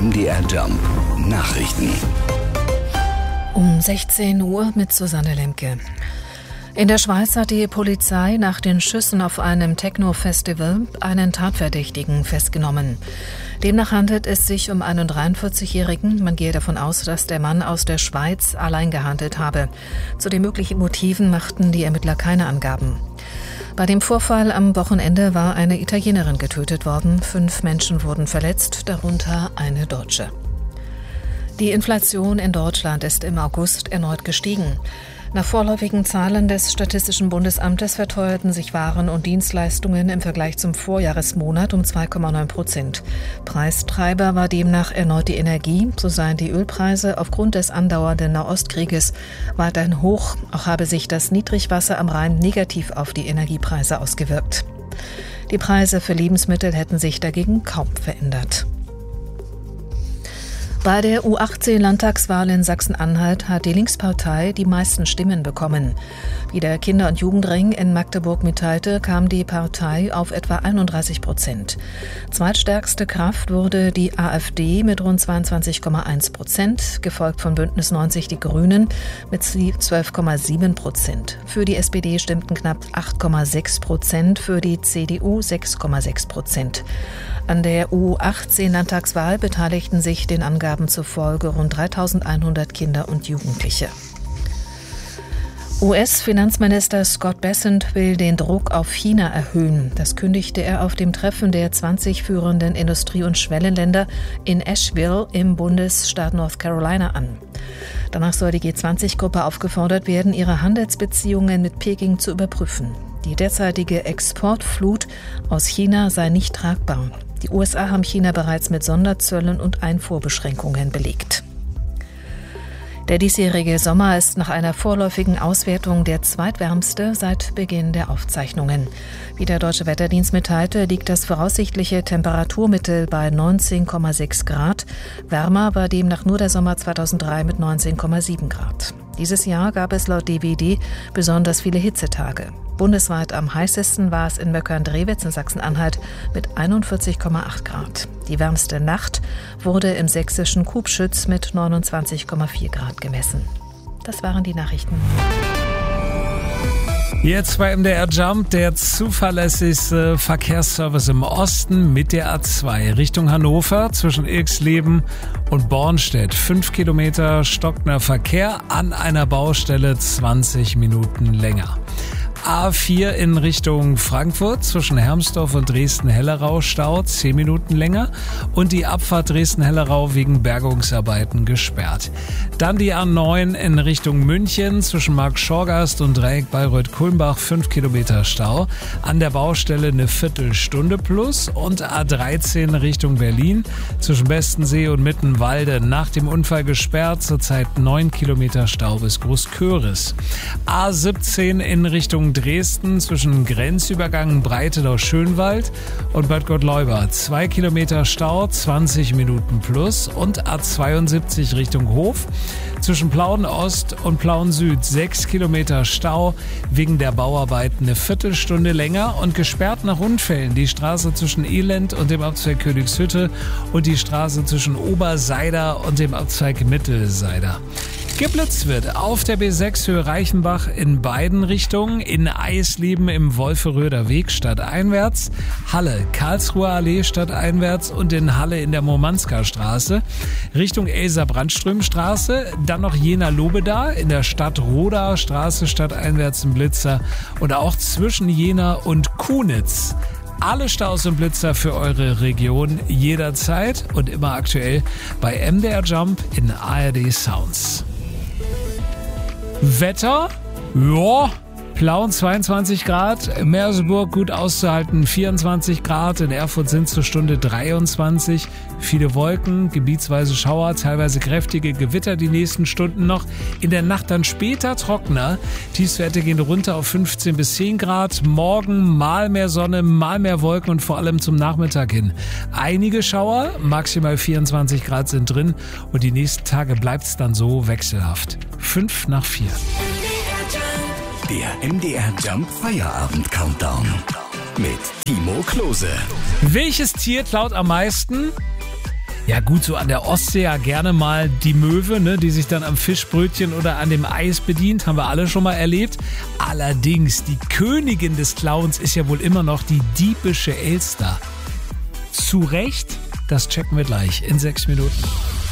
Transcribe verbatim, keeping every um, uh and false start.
M D R Jump Nachrichten. Um sechzehn Uhr mit Susanne Lemke. In der Schweiz hat die Polizei nach den Schüssen auf einem Techno-Festival einen Tatverdächtigen festgenommen. Demnach handelt es sich um einen dreiundvierzigjährigen. Man gehe davon aus, dass der Mann aus der Schweiz allein gehandelt habe. Zu den möglichen Motiven machten die Ermittler keine Angaben. Bei dem Vorfall am Wochenende war eine Italienerin getötet worden. Fünf Menschen wurden verletzt, darunter eine Deutsche. Die Inflation in Deutschland ist im August erneut gestiegen. Nach vorläufigen Zahlen des Statistischen Bundesamtes verteuerten sich Waren und Dienstleistungen im Vergleich zum Vorjahresmonat um zwei Komma neun Prozent. Preistreiber war demnach erneut die Energie. So seien die Ölpreise aufgrund des andauernden Nahostkrieges weiterhin hoch. Auch habe sich das Niedrigwasser am Rhein negativ auf die Energiepreise ausgewirkt. Die Preise für Lebensmittel hätten sich dagegen kaum verändert. Bei der U achtzehn Landtagswahl in Sachsen-Anhalt hat die Linkspartei die meisten Stimmen bekommen. Wie der Kinder- und Jugendring in Magdeburg mitteilte, kam die Partei auf etwa einunddreißig Prozent. Zweitstärkste Kraft wurde die AfD mit rund zweiundzwanzig Komma eins Prozent, gefolgt von Bündnis neunzig Die Grünen mit zwölf Komma sieben Prozent. Für die S P D stimmten knapp acht Komma sechs Prozent, für die C D U sechs Komma sechs Prozent. An der U achtzehn Landtagswahl beteiligten sich den Angaben zufolge rund dreitausendeinhundert Kinder und Jugendliche. U S-Finanzminister Scott Bessent will den Druck auf China erhöhen. Das kündigte er auf dem Treffen der zwanzig führenden Industrie- und Schwellenländer in Asheville im Bundesstaat North Carolina an. Danach soll die G zwanzig Gruppe aufgefordert werden, ihre Handelsbeziehungen mit Peking zu überprüfen. Die derzeitige Exportflut aus China sei nicht tragbar. Die U S A haben China bereits mit Sonderzöllen und Einfuhrbeschränkungen belegt. Der diesjährige Sommer ist nach einer vorläufigen Auswertung der zweitwärmste seit Beginn der Aufzeichnungen. Wie der Deutsche Wetterdienst mitteilte, liegt das voraussichtliche Temperaturmittel bei neunzehn Komma sechs Grad. Wärmer war demnach nur der Sommer zweitausenddrei mit neunzehn Komma sieben Grad. Dieses Jahr gab es laut D W D besonders viele Hitzetage. Bundesweit am heißesten war es in Möckern-Drewitz in Sachsen-Anhalt mit einundvierzig Komma acht Grad. Die wärmste Nacht wurde im sächsischen Kubschütz mit neunundzwanzig Komma vier Grad gemessen. Das waren die Nachrichten. Jetzt bei M D R Jump der zuverlässigste Verkehrsservice im Osten mit der A zwei Richtung Hannover zwischen Ilksleben und Bornstedt. Fünf Kilometer stockender Verkehr an einer Baustelle, zwanzig Minuten länger. A vier in Richtung Frankfurt zwischen Hermsdorf und Dresden-Hellerau Stau, zehn Minuten länger und die Abfahrt Dresden-Hellerau wegen Bergungsarbeiten gesperrt. Dann die A neun in Richtung München zwischen Markt-Schorgast und Dreieck Bayreuth-Kulmbach, fünf Kilometer Stau, an der Baustelle eine Viertelstunde plus und A dreizehn Richtung Berlin zwischen Bestensee und Mittenwalde nach dem Unfall gesperrt, zurzeit neun Kilometer Stau bis Großköris. A siebzehn in Richtung Dresden zwischen Grenzübergang Breitelau-Schönwald und Bad Gottleuba. Zwei Kilometer Stau, zwanzig Minuten plus und A zweiundsiebzig Richtung Hof zwischen Plauen Ost und Plauen Süd. Sechs Kilometer Stau wegen der Bauarbeiten, eine Viertelstunde länger und gesperrt nach Unfällen. Die Straße zwischen Elend und dem Abzweig Königshütte und die Straße zwischen Oberseider und dem Abzweig Mittelseider. Geblitzt wird auf der B sechs Höhe Reichenbach in beiden Richtungen, in Eisleben im Wolferöder Weg stadteinwärts, Halle Karlsruher Allee stadteinwärts und in Halle in der Murmansker Straße, Richtung Elsa-Brandström-Straße, dann noch Jena-Lobeda in der Stadt Roda Straße stadteinwärts im Blitzer und auch zwischen Jena und Kunitz. Alle Staus und Blitzer für eure Region jederzeit und immer aktuell bei M D R Jump in A R D Sounds. Wetter? Ja, Plauen zweiundzwanzig Grad, Merseburg gut auszuhalten vierundzwanzig Grad, in Erfurt sind zur Stunde dreiundzwanzig, viele Wolken, gebietsweise Schauer, teilweise kräftige Gewitter die nächsten Stunden noch, in der Nacht dann später trockener, Tiefstwerte gehen runter auf fünfzehn bis zehn Grad, morgen mal mehr Sonne, mal mehr Wolken und vor allem zum Nachmittag hin einige Schauer, maximal vierundzwanzig Grad sind drin und die nächsten Tage bleibt's dann so wechselhaft. fünf nach vier. Der M D R Jump Feierabend Countdown mit Timo Klose. Welches Tier klaut am meisten? Ja gut, so an der Ostsee ja gerne mal die Möwe, ne, die sich dann am Fischbrötchen oder an dem Eis bedient, haben wir alle schon mal erlebt. Allerdings, die Königin des Clowns ist ja wohl immer noch die diebische Elster. Zu Recht? Das checken wir gleich in sechs Minuten.